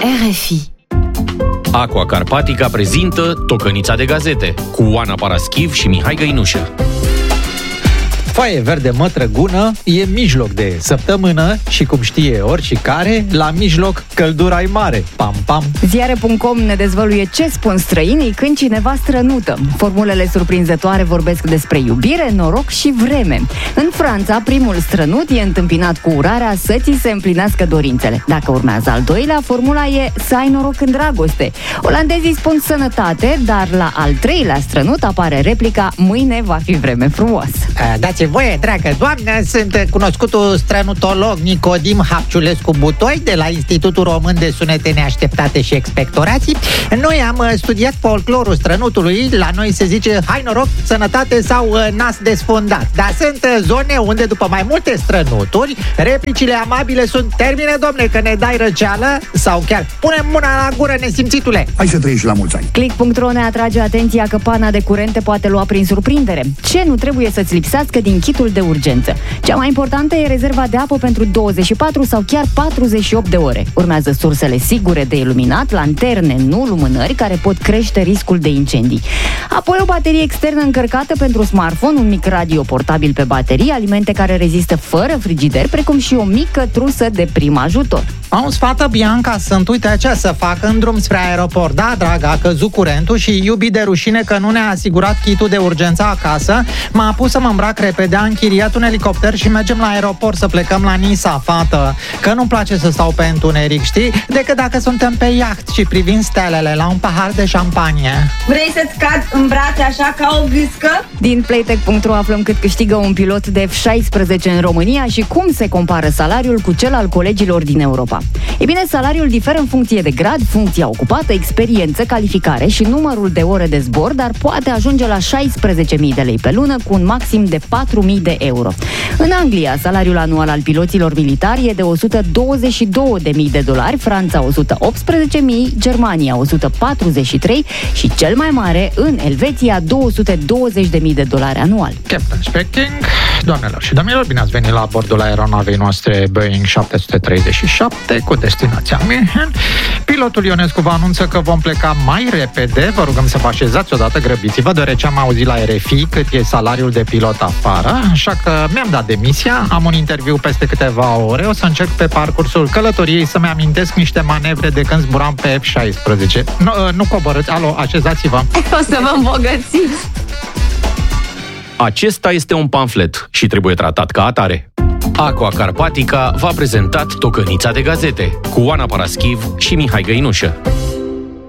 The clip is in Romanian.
RFI. Aqua Carpatica prezintă Tocănița de gazete cu Oana Paraschiv și Mihai Găinușă. Foaie verde mătrăgună e mijloc de săptămână și, cum știe oricare, la mijloc căldura e mare. Pam, pam! Ziare.com ne dezvăluie ce spun străinii când cineva strănută. Formulele surprinzătoare vorbesc despre iubire, noroc și vreme. În Franța, primul strănut e întâmpinat cu urarea să ți se împlinească dorințele. Dacă urmează al doilea, formula e să ai noroc în dragoste. Olandezii spun sănătate, dar la al treilea strănut apare replica mâine va fi vreme frumoasă. Dați voie, dragă doamnă, sunt cunoscutul strănutolog Nicodim Hapciulescu-Butoi de la Institutul Român de Sunete Neașteptate și Expectorații. Noi am studiat folclorul strănutului. La noi se zice hai noroc, sănătate sau nas desfundat. Dar sunt zone unde după mai multe strănuturi replicile amabile sunt termine, domne, că ne dai răceală sau chiar punem mâna la gură, nesimțitule. Hai să trăiești la mulți ani. Click.ro ne atrage atenția că pana de curent te poate lua prin surprindere. Ce nu trebuie să-ți lipsească din kitul de urgență? Cea mai importantă e rezerva de apă pentru 24 sau chiar 48 de ore. Urmează sursele sigure de iluminat, lanterne, nu lumânări, care pot crește riscul de incendii. Apoi o baterie externă încărcată pentru smartphone, un mic radio portabil pe baterie, alimente care rezistă fără frigider, precum și o mică trusă de prim ajutor. Am sfată Bianca, sunt, uite ce să fac în drum spre aeroport. Da, dragă, a căzut curentul și iubi de rușine că nu ne-a asigurat kitul de urgență acasă. M-a pus să mă îmbrac repede, a închiriat un elicopter și mergem la aeroport să plecăm la Nisa, fată. Că nu-mi place să stau pe întuneric, știi? Decât dacă suntem pe iaht și privim stelele la un pahar de șampanie. Vrei să-ți cad în brațe așa ca o gâscă? Din Playtech.ro aflăm cât câștigă un pilot de F-16 în România și cum se compară salariul cu cel al colegilor din Europa. Ei bine, salariul diferă în funcție de grad, funcția ocupată, experiență, calificare și numărul de ore de zbor, dar poate ajunge la 16.000 de lei pe lună cu un maxim de 4.000 de euro. În Anglia, salariul anual al piloților militari e de $122.000, Franța 118.000, Germania 143 și cel mai mare în Elveția $220.000 anual. Captain speaking. Doamnelor și domnilor, bine ați venit la bordul aeronavei noastre Boeing 737 cu destinația München. Pilotul Ionescu vă anunță că vom pleca mai repede. Vă rugăm să vă așezați odată, grăbiți-vă, deoarece am auzit la RFI cât e salariul de pilot afară, așa că mi-am dat demisia, am un interviu peste câteva ore, o să încerc pe parcursul călătoriei să-mi amintesc niște manevre de când zburam pe F-16. Nu coborâți, alo, așezați-vă. O să vă îmbogățiți. Acesta este un pamflet și trebuie tratat ca atare. Aqua Carpatica v-a prezentat Tocănița de gazete cu Oana Paraschiv și Mihai Găinușă.